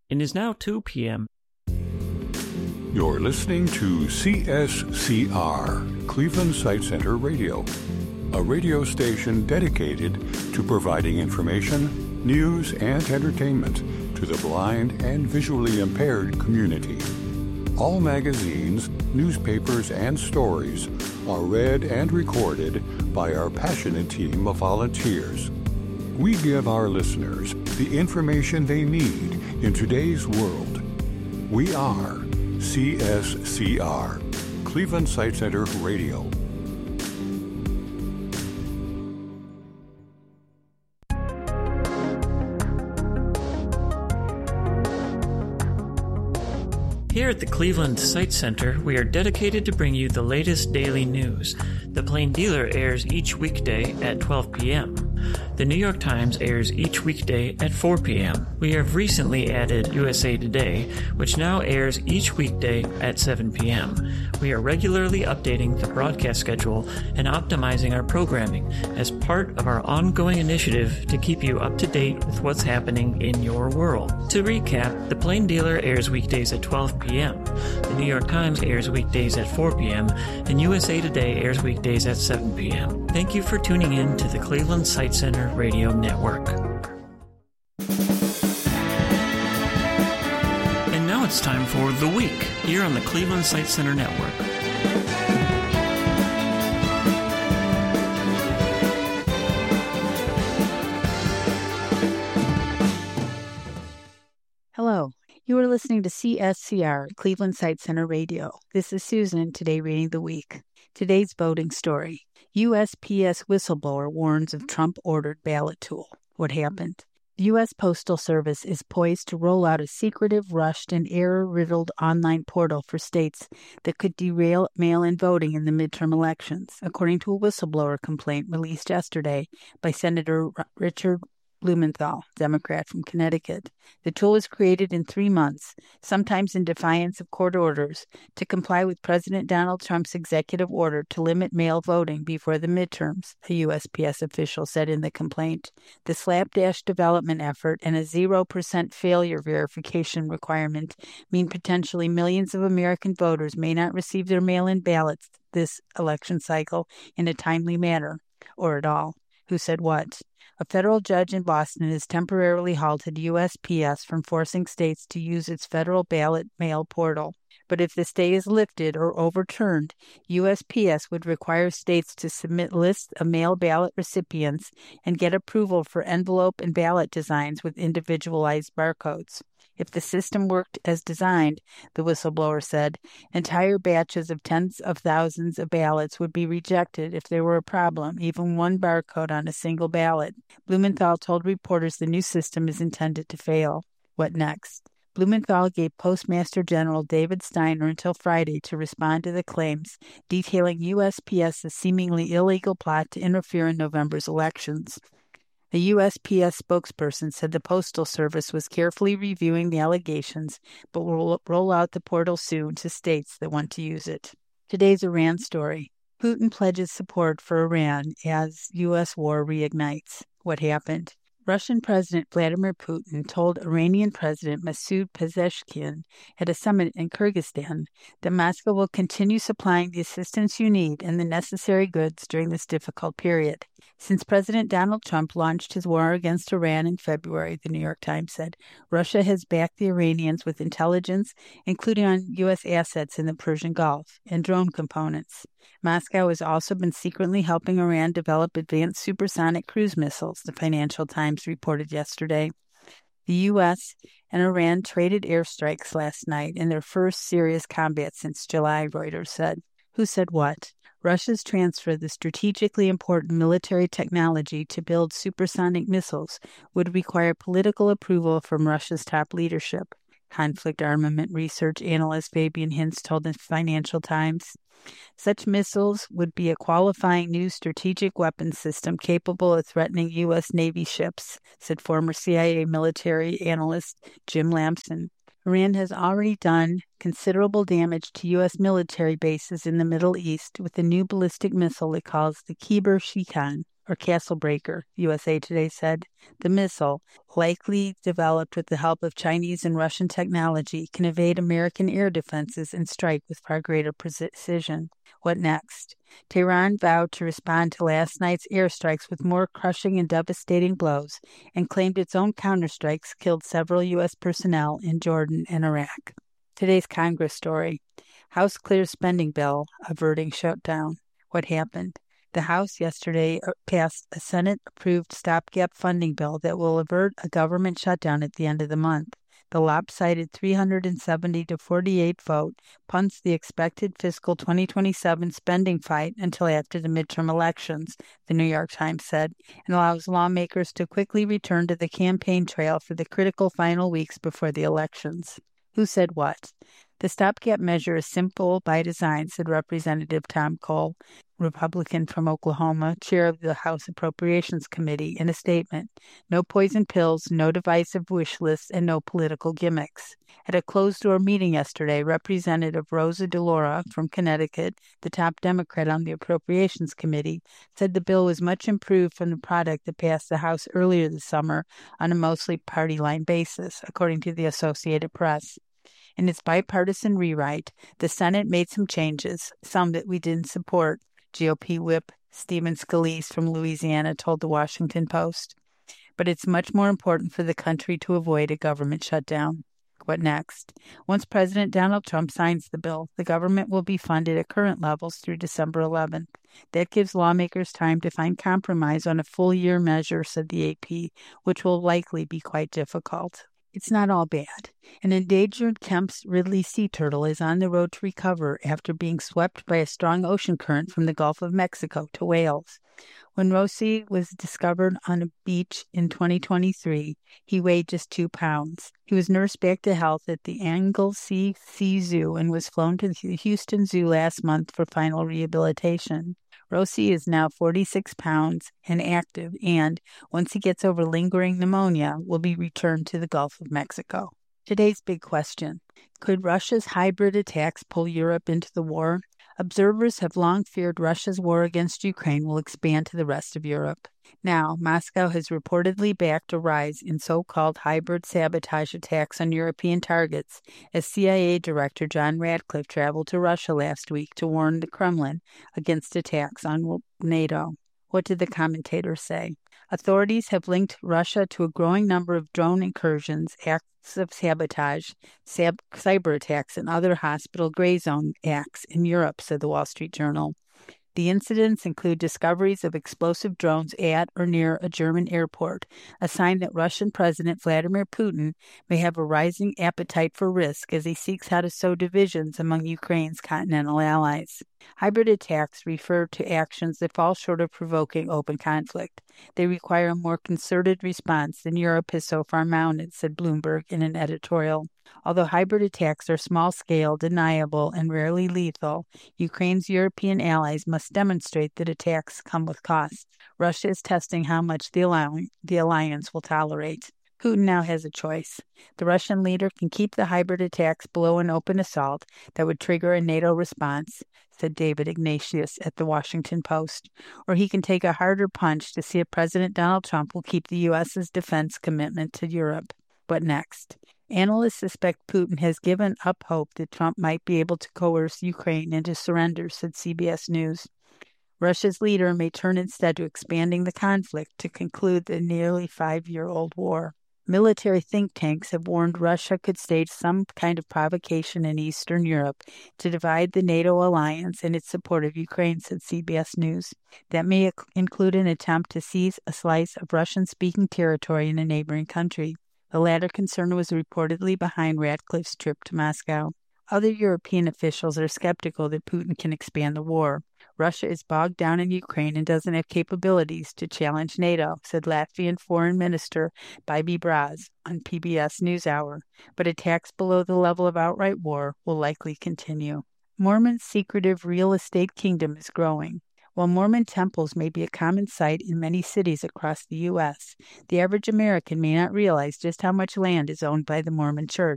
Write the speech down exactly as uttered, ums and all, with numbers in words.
It is now two p.m. You're listening to C S C R, Cleveland Sight Center Radio, a radio station dedicated to providing information, news, and entertainment to the blind and visually impaired community. All magazines, newspapers, and stories are read and recorded by our passionate team of volunteers. We give our listeners the information they need in today's world. We are C S C R, Cleveland Sight Center Radio. Here at the Cleveland Sight Center, we are dedicated to bring you the latest daily news. The Plain Dealer airs each weekday at twelve p.m. The New York Times airs each weekday at four p.m. We have recently added U S A Today, which now airs each weekday at seven p.m. We are regularly updating the broadcast schedule and optimizing our programming as part of our ongoing initiative to keep you up to date with what's happening in your world. To recap, the Plain Dealer airs weekdays at twelve p.m. The New York Times airs weekdays at four p.m. and U S A Today airs weekdays at seven p.m. Thank you for tuning in to the Cleveland Sight Center Radio Network. And now it's time for The Week here on the Cleveland Sight Center Network. Hello. You are listening to C S C R, Cleveland Sight Center Radio. This is Susan, today reading The Week. Today's voting story. U S P S whistleblower warns of Trump-ordered ballot tool. What happened? The U S Postal Service is poised to roll out a secretive, rushed, and error-riddled online portal for states that could derail mail-in voting in the midterm elections, according to a whistleblower complaint released yesterday by Senator Richard Blumenthal, Democrat from Connecticut. The tool was created in three months, sometimes in defiance of court orders, to comply with President Donald Trump's executive order to limit mail voting before the midterms, a U S P S official said in the complaint. The slapdash development effort and a zero percent failure verification requirement mean potentially millions of American voters may not receive their mail-in ballots this election cycle in a timely manner, or at all. Who said what? A federal judge in Boston has temporarily halted U S P S from forcing states to use its federal ballot mail portal. But if the stay is lifted or overturned, U S P S would require states to submit lists of mail ballot recipients and get approval for envelope and ballot designs with individualized barcodes. If the system worked as designed, the whistleblower said, entire batches of tens of thousands of ballots would be rejected if there were a problem, even one barcode on a single ballot. Blumenthal told reporters the new system is intended to fail. What next? Blumenthal gave Postmaster General David Steiner until Friday to respond to the claims, detailing U S P S's seemingly illegal plot to interfere in November's elections. The U S P S spokesperson said the Postal Service was carefully reviewing the allegations, but will roll out the portal soon to states that want to use it. Today's Iran story. Putin pledges support for Iran as U S war reignites. What happened? Russian President Vladimir Putin told Iranian President Masoud Pezeshkian at a summit in Kyrgyzstan that Moscow will continue supplying the assistance you need and the necessary goods during this difficult period. Since President Donald Trump launched his war against Iran in February, the New York Times said, Russia has backed the Iranians with intelligence, including on U S assets in the Persian Gulf and drone components. Moscow has also been secretly helping Iran develop advanced supersonic cruise missiles, the Financial Times reported yesterday. The U S and Iran traded airstrikes last night in their first serious combat since July, Reuters said. Who said what? Russia's transfer of the strategically important military technology to build supersonic missiles would require political approval from Russia's top leadership, conflict armament research analyst Fabian Hinz told the Financial Times. Such missiles would be a qualifying new strategic weapons system capable of threatening U S Navy ships, said former C I A military analyst Jim Lamson. Iran has already done considerable damage to U S military bases in the Middle East with the new ballistic missile it calls the Kibar Shikan. or Castle Breaker, U S A Today said. The missile, likely developed with the help of Chinese and Russian technology, can evade American air defenses and strike with far greater precision. What next? Tehran vowed to respond to last night's airstrikes with more crushing and devastating blows and claimed its own counterstrikes killed several U S personnel in Jordan and Iraq. Today's Congress story. House clears spending bill, averting shutdown. What happened? The House yesterday passed a Senate-approved stopgap funding bill that will avert a government shutdown at the end of the month. The lopsided three hundred seventy to forty-eight vote punts the expected fiscal twenty twenty-seven spending fight until after the midterm elections, the New York Times said, and allows lawmakers to quickly return to the campaign trail for the critical final weeks before the elections. Who said what? The stopgap measure is simple by design, said Representative Tom Cole, Republican from Oklahoma, chair of the House Appropriations Committee, in a statement. No poison pills, no divisive wish lists, and no political gimmicks. At a closed-door meeting yesterday, Representative Rosa DeLauro from Connecticut, the top Democrat on the Appropriations Committee, said the bill was much improved from the product that passed the House earlier this summer on a mostly party-line basis, according to the Associated Press. In its bipartisan rewrite, the Senate made some changes, some that we didn't support, G O P whip Stephen Scalise from Louisiana told the Washington Post. But it's much more important for the country to avoid a government shutdown. What next? Once President Donald Trump signs the bill, the government will be funded at current levels through December eleventh. That gives lawmakers time to find compromise on a full-year measure, said the A P, which will likely be quite difficult. It's not all bad. An endangered Kemp's Ridley sea turtle is on the road to recover after being swept by a strong ocean current from the Gulf of Mexico to Wales. When Rosie was discovered on a beach in twenty twenty-three, he weighed just two pounds. He was nursed back to health at the Anglesey Sea Zoo and was flown to the Houston Zoo last month for final rehabilitation. Rosie is now forty-six pounds and active and, once he gets over lingering pneumonia, will be returned to the Gulf of Mexico. Today's big question. Could Russia's hybrid attacks pull Europe into the war? Observers have long feared Russia's war against Ukraine will expand to the rest of Europe. Now, Moscow has reportedly backed a rise in so-called hybrid sabotage attacks on European targets, as C I A Director John Ratcliffe traveled to Russia last week to warn the Kremlin against attacks on NATO. What did the commentators say? Authorities have linked Russia to a growing number of drone incursions, acts of sabotage, sab- cyber attacks, and other hospital gray zone acts in Europe, said the Wall Street Journal. The incidents include discoveries of explosive drones at or near a German airport, a sign that Russian President Vladimir Putin may have a rising appetite for risk as he seeks how to sow divisions among Ukraine's continental allies. Hybrid attacks refer to actions that fall short of provoking open conflict. They require a more concerted response than Europe has so far mounted, said Bloomberg in an editorial. Although hybrid attacks are small-scale, deniable, and rarely lethal, Ukraine's European allies must demonstrate that attacks come with costs. Russia is testing how much the, alli- the alliance will tolerate. Putin now has a choice. The Russian leader can keep the hybrid attacks below an open assault that would trigger a NATO response, said David Ignatius at the Washington Post, or he can take a harder punch to see if President Donald Trump will keep the U S's defense commitment to Europe. What next? Analysts suspect Putin has given up hope that Trump might be able to coerce Ukraine into surrender, said C B S News. Russia's leader may turn instead to expanding the conflict to conclude the nearly five-year-old war. Military think tanks have warned Russia could stage some kind of provocation in Eastern Europe to divide the NATO alliance and its support of Ukraine, said C B S News. That may include an attempt to seize a slice of Russian-speaking territory in a neighboring country. The latter concern was reportedly behind Ratcliffe's trip to Moscow. Other European officials are skeptical that Putin can expand the war. Russia is bogged down in Ukraine and doesn't have capabilities to challenge NATO, said Latvian Foreign Minister Bibi Braz on P B S NewsHour. But attacks below the level of outright war will likely continue. Mormon's secretive real estate kingdom is growing. While Mormon temples may be a common sight in many cities across the U S, the average American may not realize just how much land is owned by the Mormon Church.